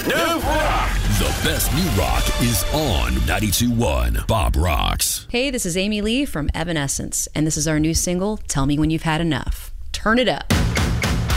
New rock. The best new rock is on 92.1 Bob Rocks. Hey, this is Amy Lee from Evanescence, and this is our new single, Tell Me When You've Had Enough. Turn it up.